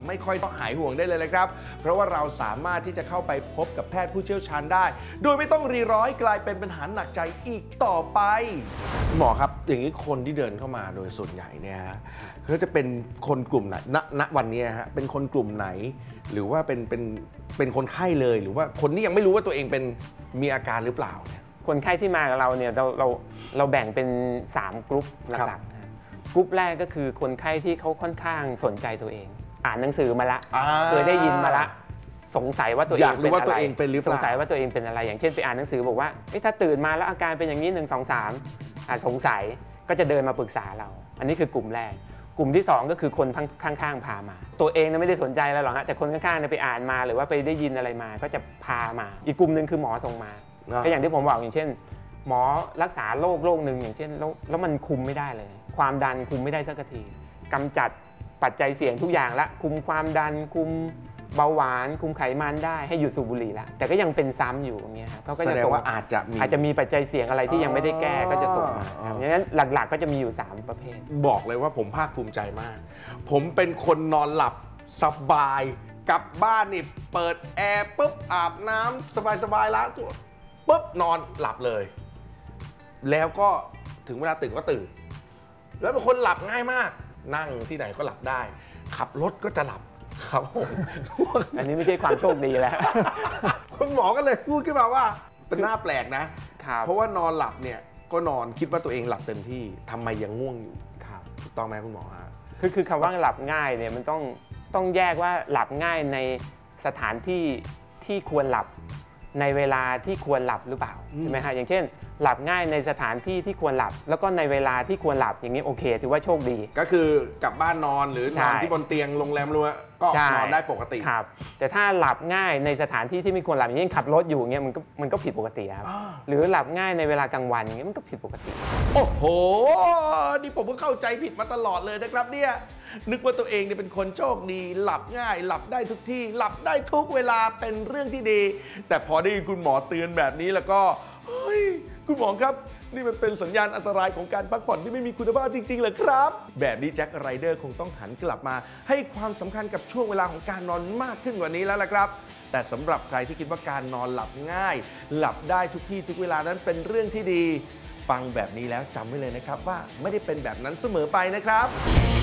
ไม่ค่อยต้องหายห่วงได้เลยนะครับเพราะว่าเราสามารถที่จะเข้าไปพบกับแพทย์ผู้เชี่ยวชาญได้โดยไม่ต้องรีร้อยกลายเป็นปัญหาหนักใจอีกต่อไปหมอครับอย่างนี้คนที่เดินเข้ามาโดยส่วนใหญ่เนี่ยเขาจะเป็นคนกลุ่มไหนณวันนี้ฮะเป็นคนกลุ่มไหนหรือว่าเป็นคนไข้เลยหรือว่าคนที่ยังไม่รู้ว่าตัวเองเป็นมีอาการหรือเปล่าเนี่ยคนไข้ที่มากับเราเนี่ยเราแบ่งเป็น3กลุ่มหลักๆกลุ่มแรกก็คือคนไข้ที่เขาค่อนข้างสนใจตัวเองอ่านหนังสือมาละเคยได้ยินมาละสงสัยว่าตัวเองเป็นอะไรสงสัยว่าตัวเองเป็นอะไรอย่างเช่นไปอ่านหนังสือบอกว่าถ้าตื่นมาแล้วอาการเป็นอย่างนี้1 2 3สงสัยก็จะเดินมาปรึกษาเราอันนี้คือกลุ่มแรกกลุ่มที่2ก็คือคนข้างๆพามาตัวเองไม่ได้สนใจอะไรหรอกฮะแต่คนข้างๆไปอ่านมาหรือว่าไปได้ยินอะไรมาก็จะพามาอีกกลุ่มหนึ่งคือหมอส่งมาก็อย่างที่ผมบอกอย่างเช่นหมอรักษาโรคหนึ่งอย่างเช่นแล้วมันคุมไม่ได้เลยความดันคุมไม่ได้สักทีกำจัดปัจจัยเสี่ยงทุกอย่างละคุมความดันคุมเบาหวานคุมไขมันได้ให้หยุดสูบบุหรี่ละแต่ก็ยังเป็นซ้ำอยู่อย่างเงี้ยครับเขาก็จะส่งว่าอาจจะมีปัจจัยเสี่ยงอะไรที่ยังไม่ได้แก้ก็จะส่งมาอย่างนั้นหลักๆก็จะมีอยู่3ประเภทบอกเลยว่าผมภาคภูมิใจมากผมเป็นคนนอนหลับสบายกลับบ้านนี่เปิดแอร์ปุ๊บอาบน้ำสบายๆแล้วปุ๊บนอนหลับเลยแล้วก็ถึงเวลาตื่นก็ตื่นแล้วเป็นคนหลับง่ายมากนั่งที่ไหนก็หลับได้ขับรถก็จะหลับครับผมอันนี้ไม่ใช่ความโชคดีแล้วคุณหมอก็เลยพูดขึ้นมาว่าเป็นหน้าแปลกนะเพราะว่านอนหลับเนี่ยก็นอนคิดว่าตัวเองหลับเต็มที่ทำไมยังง่วงอยู่ถูกต้องไหมคุณหมอฮะคือคำว่าหลับง่ายเนี่ยมันต้องแยกว่าหลับง่ายในสถานที่ที่ควรหลับในเวลาที่ควรหลับหรือเปล่าใช่ไหมฮะอย่างเช่นหลับง่ายในสถานที่ที่ควรหลับแล้วก็ในเวลาที่ควรหลับอย่างนี้โอเคถือว่าโชคดีก็คือกลับบ้านนอนหรือนอนที่บนเตียงโรงแรมรัวก็นอนได้ปกติครับแต่ถ้าหลับง่ายในสถานที่ที่ไม่ควรหลับอย่างเช่นขับรถอยู่เงี้ยมันก็ผิดปกติครับหรือหลับง่ายในเวลากลางวันอย่างเงี้ยมันก็ผิดปกติโอ้โหนี่ผมก็เข้าใจผิดมาตลอดเลยนะครับเนี่ยนึกว่าตัวเองเนี่ยเป็นคนโชคดีหลับง่ายหลับได้ทุกที่หลับได้ทุกเวลาเป็นเรื่องที่ดีแต่พอได้ยินคุณหมอเตือนแบบนี้แล้วก็เฮ้ยคุณหมอครับนี่มันเป็นสัญญาณอันตรายของการพักผ่อนที่ไม่มีคุณภาพจริงๆเหรอครับแบบนี้แจ็คไรเดอร์คงต้องหันกลับมาให้ความสำคัญกับช่วงเวลาของการนอนมากขึ้นกว่านี้แล้วล่ะครับแต่สำหรับใครที่คิดว่าการนอนหลับง่ายหลับได้ทุกที่ทุกเวลานั้นเป็นเรื่องที่ดีฟังแบบนี้แล้วจำไว้เลยนะครับว่าไม่ได้เป็นแบบนั้นเสมอไปนะครับ